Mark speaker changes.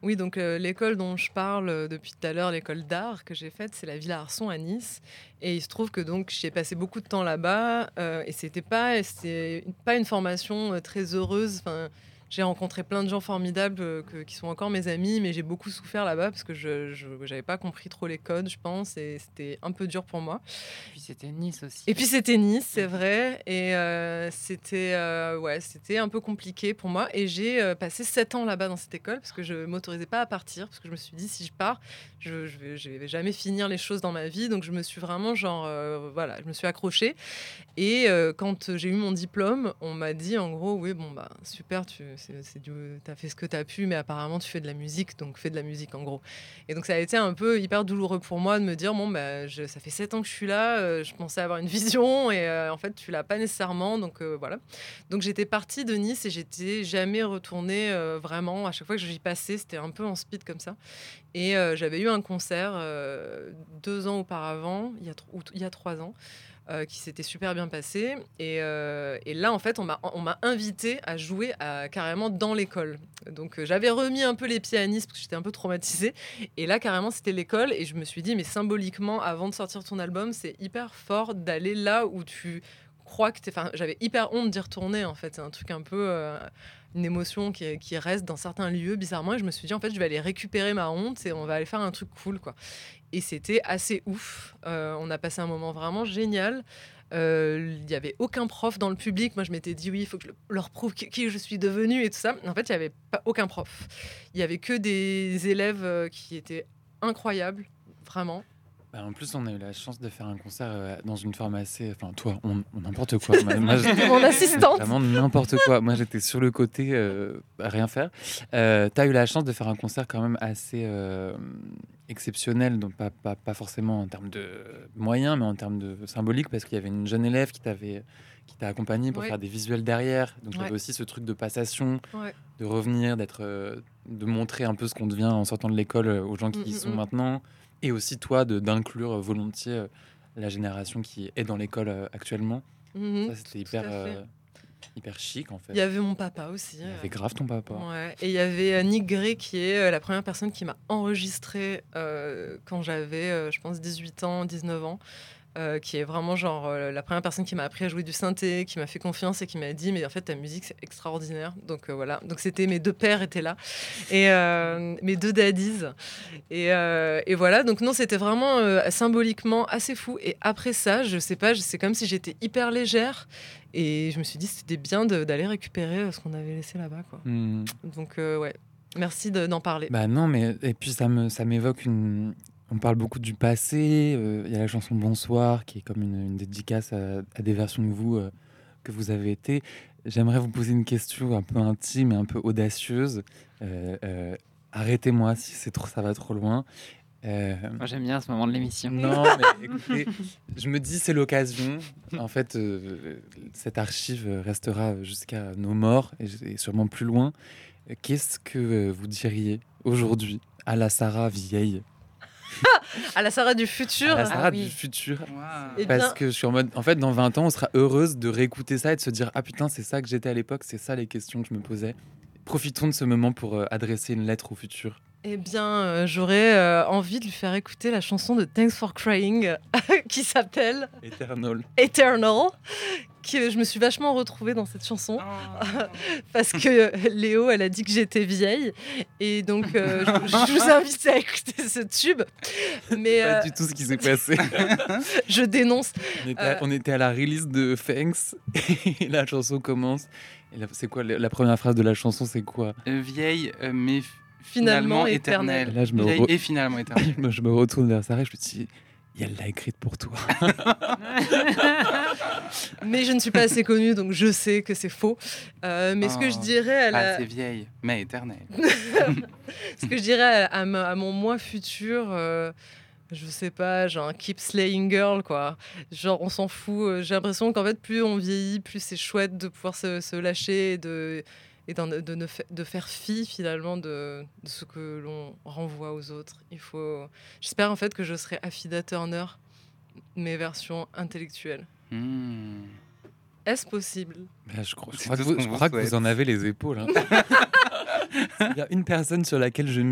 Speaker 1: Oui, donc l'école dont je parle depuis tout à l'heure, l'école d'art que j'ai faite, c'est la Villa Arson à Nice. Et il se trouve que donc j'ai passé beaucoup de temps là-bas et c'était pas une formation très heureuse. Enfin, j'ai rencontré plein de gens formidables qui sont encore mes amis, mais j'ai beaucoup souffert là-bas parce que je j'avais pas compris trop les codes, je pense, et c'était un peu dur pour moi.
Speaker 2: Puis c'était Nice aussi.
Speaker 1: Et puis c'était Nice, c'est vrai, et c'était un peu compliqué pour moi. Et j'ai passé 7 ans là-bas dans cette école parce que je m'autorisais pas à partir parce que je me suis dit si je pars, je vais jamais finir les choses dans ma vie. Donc je me suis vraiment voilà, je me suis accrochée. Et quand j'ai eu mon diplôme, on m'a dit en gros oui bon bah super, t'as fait ce que t'as pu, mais apparemment tu fais de la musique, donc fais de la musique en gros. Et donc ça a été un peu hyper douloureux pour moi de me dire bon bah ça fait 7 ans que je suis là, je pensais avoir une vision et en fait tu l'as pas nécessairement, donc voilà. Donc j'étais partie de Nice et j'étais jamais retournée vraiment. À chaque fois que j'y passais, c'était un peu en speed comme ça. Et j'avais eu un concert 2 ans auparavant, il y a 3 ans, qui s'était super bien passé. Et là, en fait, on m'a invité à jouer carrément dans l'école. Donc, j'avais remis un peu les pieds à Nice parce que j'étais un peu traumatisée. Et là, carrément, c'était l'école. Et je me suis dit, mais symboliquement, avant de sortir ton album, c'est hyper fort d'aller là où tu crois que t'es... Enfin, j'avais hyper honte d'y retourner, en fait. C'est un truc un peu... une émotion qui reste dans certains lieux, bizarrement. Et je me suis dit, en fait, je vais aller récupérer ma honte et on va aller faire un truc cool, quoi. Et c'était assez ouf. On a passé un moment vraiment génial. Il n'y avait aucun prof dans le public. Moi, je m'étais dit, oui, il faut que je leur prouve qui je suis devenue et tout ça. En fait, il n'y avait pas aucun prof. Il n'y avait que des élèves qui étaient incroyables, vraiment.
Speaker 3: Bah, en plus, on a eu la chance de faire un concert dans une forme assez... Enfin, toi, on n'importe quoi. Moi,
Speaker 1: C'était mon assistante.
Speaker 3: Vraiment n'importe quoi. Moi, j'étais sur le côté à rien faire. T'as eu la chance de faire un concert quand même assez exceptionnel, donc pas forcément en termes de moyens, mais en termes de symbolique, parce qu'il y avait une jeune élève qui t'a accompagné pour
Speaker 1: Ouais.
Speaker 3: faire des visuels derrière. Donc, il y
Speaker 1: Ouais.
Speaker 3: avait aussi ce truc de passation,
Speaker 1: Ouais.
Speaker 3: de revenir, de montrer un peu ce qu'on devient en sortant de l'école aux gens qui y sont maintenant. Et aussi, toi, d'inclure volontiers la génération qui est dans l'école actuellement. Ça, c'était
Speaker 1: Tout à fait.
Speaker 3: hyper chic, en fait.
Speaker 1: Il y avait mon papa aussi.
Speaker 3: Il y avait grave ton papa.
Speaker 1: Ouais. Et il y avait Nick Gray qui est la première personne qui m'a enregistré quand j'avais, je pense, 18 ans, 19 ans. Qui est vraiment la première personne qui m'a appris à jouer du synthé, qui m'a fait confiance et qui m'a dit mais en fait ta musique c'est extraordinaire. Donc voilà, donc c'était mes 2 pères étaient là et mes 2 daddies et voilà. Donc non, c'était vraiment symboliquement assez fou. Et après ça, je sais pas, c'est comme si j'étais hyper légère et je me suis dit c'était bien d'aller récupérer ce qu'on avait laissé là-bas, quoi. Donc ouais, merci d'en parler.
Speaker 3: Bah non, mais et puis ça m'évoque une... On parle beaucoup du passé. Il y a la chanson Bonsoir qui est comme une dédicace à des versions de vous que vous avez été. J'aimerais vous poser une question un peu intime et un peu audacieuse. Arrêtez-moi si ça va trop loin.
Speaker 2: Moi, j'aime bien ce moment de l'émission.
Speaker 3: Non, mais écoutez, je me dis c'est l'occasion. En fait, cette archive restera jusqu'à nos morts et sûrement plus loin. Qu'est-ce que vous diriez aujourd'hui à la Sarah vieille?
Speaker 1: À la Sarah du futur.
Speaker 3: À la Sarah
Speaker 2: oui.
Speaker 3: du futur.
Speaker 2: Wow.
Speaker 1: Eh
Speaker 3: Parce
Speaker 1: bien-
Speaker 3: que je suis en mode, en fait, dans 20 ans, on sera heureuse de réécouter ça et de se dire ah putain, c'est ça que j'étais à l'époque, c'est ça les questions que je me posais. Profitons de ce moment pour adresser une lettre au futur.
Speaker 1: Eh bien, j'aurais envie de lui faire écouter la chanson de Thanks for Crying qui s'appelle
Speaker 3: Eternal.
Speaker 1: Eternal. Je me suis vachement retrouvée dans cette chanson parce que Léo, elle a dit que j'étais vieille et donc je vous invite à écouter ce tube. Mais
Speaker 3: Pas du tout ce qui s'est passé.
Speaker 1: je dénonce.
Speaker 3: On était à la release de Thanks et la chanson commence. Et c'est quoi la première phrase de la chanson? C'est quoi?
Speaker 2: Vieille, mais
Speaker 1: Finalement
Speaker 2: finalement
Speaker 1: éternelle.
Speaker 2: éternelle.
Speaker 3: Et là, je me
Speaker 2: Vieille
Speaker 3: re-
Speaker 2: et finalement éternelle.
Speaker 3: Moi, je me retourne vers Sarah et je me dis et elle l'a écrite pour toi.
Speaker 1: Mais je ne suis pas assez connue, donc je sais que c'est faux. Mais ce que je dirais à la...
Speaker 2: C'est vieille, mais éternelle.
Speaker 1: Ce que je dirais à mon moi futur, je sais pas, genre keep slaying girl, quoi. Genre on s'en fout. J'ai l'impression qu'en fait plus on vieillit, plus c'est chouette de pouvoir se lâcher de faire fi finalement de ce que l'on renvoie aux autres. J'espère en fait que je serai Affida Turner, mes versions intellectuelles. Est-ce possible?
Speaker 3: Bah, je crois
Speaker 2: C'est
Speaker 3: que
Speaker 2: tout ce qu'on
Speaker 3: je
Speaker 2: vous
Speaker 3: crois que
Speaker 2: souhaite.
Speaker 3: vous en avez les épaules. Hein. Il y a une personne sur laquelle je